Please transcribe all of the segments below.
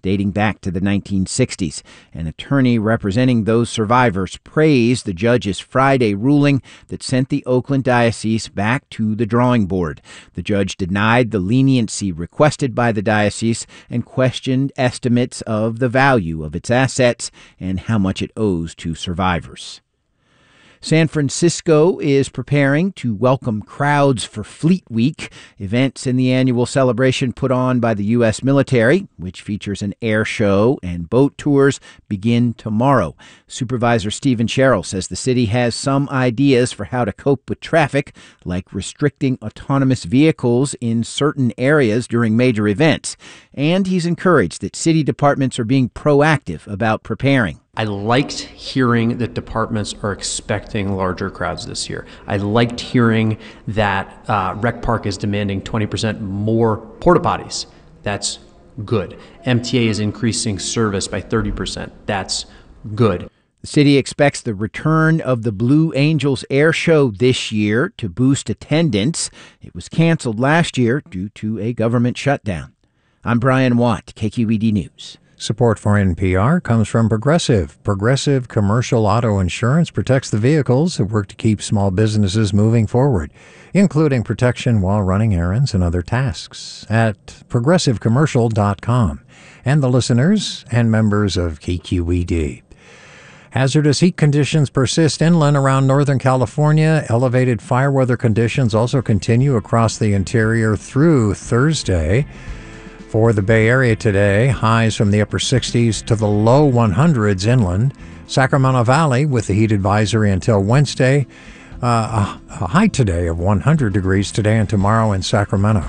dating back to the 1960s. An attorney representing those survivors praised the judge's Friday ruling that sent the Oakland Diocese back to the drawing board. The judge denied the leniency requested by the diocese and questioned estimates of the value of its assets and how much it owes to survivors. San Francisco is preparing to welcome crowds for Fleet Week, events in the annual celebration put on by the U.S. military, which features an air show and boat tours, begin tomorrow. Supervisor Stephen Sherrill says the city has some ideas for how to cope with traffic, like restricting autonomous vehicles in certain areas during major events. And he's encouraged that city departments are being proactive about preparing. I liked hearing that departments are expecting larger crowds this year. I liked hearing that Rec Park is demanding 20% more porta potties. That's good. MTA is increasing service by 30%. That's good. The city expects the return of the Blue Angels Air Show this year to boost attendance. It was canceled last year due to a government shutdown. I'm Brian Watt, KQED News. Support for NPR comes from Progressive. Progressive Commercial Auto Insurance protects the vehicles that work to keep small businesses moving forward, including protection while running errands and other tasks at progressivecommercial.com. And the listeners and members of KQED. Hazardous heat conditions persist inland around Northern California. Elevated fire weather conditions also continue across the interior through Thursday. For the Bay Area today, highs from the upper 60s to the low 100s inland. Sacramento Valley with the heat advisory until Wednesday. A high today of 100 degrees today and tomorrow in Sacramento.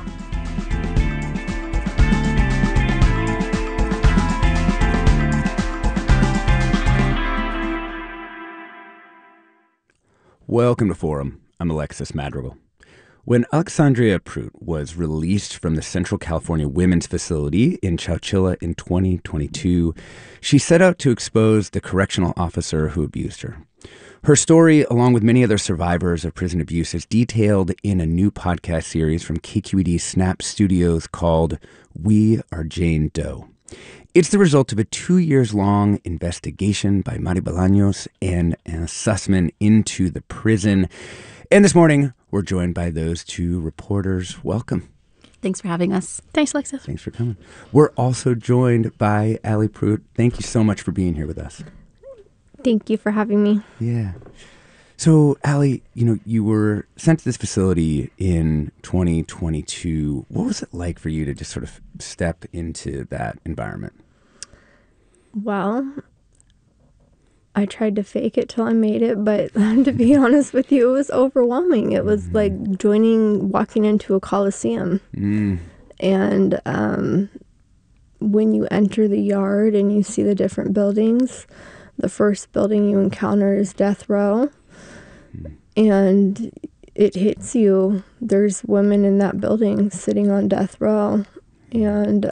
Welcome to Forum. I'm Alexis Madrigal. When Alexandria Prut was released from the Central California Women's Facility in Chowchilla in 2022, she set out to expose the correctional officer who abused her. Her story, along with many other survivors of prison abuse, is detailed in a new podcast series from KQED Snap Studios called We Are Jane Doe. It's the result of a 2-year-long investigation by Mari Bolaños and Anna Sussman into the prison. And this morning, we're joined by those two reporters. Welcome. Thanks for having us. Thanks, Alexis. Thanks for coming. We're also joined by Allie Prut. Thank you so much for being here with us. Thank you for having me. Yeah. So, Allie, you were sent to this facility in 2022. What was it like for you to just sort of step into that environment? Well, I tried to fake it till I made it, but to be honest with you, it was overwhelming. It was like walking into a coliseum. And when you enter the yard and you see the different buildings, the first building you encounter is death row. And it hits you. There's women in that building sitting on death row. And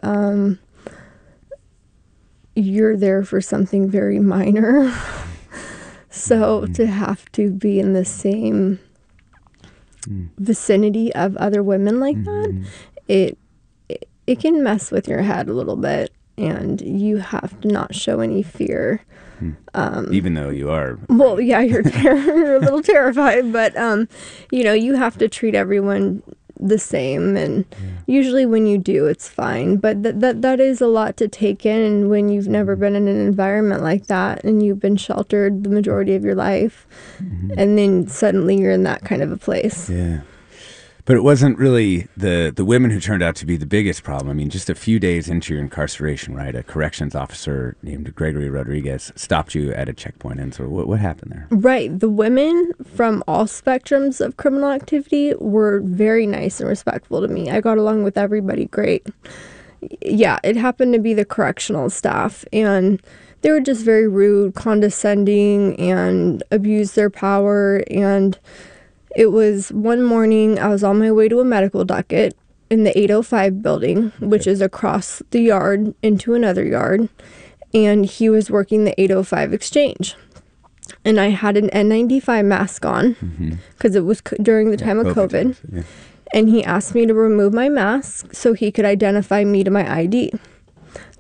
you're there for something very minor. So to have to be in the same vicinity of other women like that, it can mess with your head a little bit, and you have to not show any fear. Even though you are. Well, yeah, you're a little terrified, but you have to treat everyone the same, and usually when you do, it's fine. But that is a lot to take in, and when you've never been in an environment like that, and you've been sheltered the majority of your life, and then suddenly you're in that kind of a place. Yeah. But it wasn't really the women who turned out to be the biggest problem. I mean, just a few days into your incarceration, right, a corrections officer named Gregory Rodriguez stopped you at a checkpoint. And so what happened there? Right. The women from all spectrums of criminal activity were very nice and respectful to me. I got along with everybody great. Yeah, it happened to be the correctional staff, and they were just very rude, condescending, and abused their power. And it was one morning, I was on my way to a medical docket in the 805 building, which is across the yard into another yard, and he was working the 805 exchange. And I had an N95 mask on because it was during the time of COVID. And he asked me to remove my mask so he could identify me to my ID.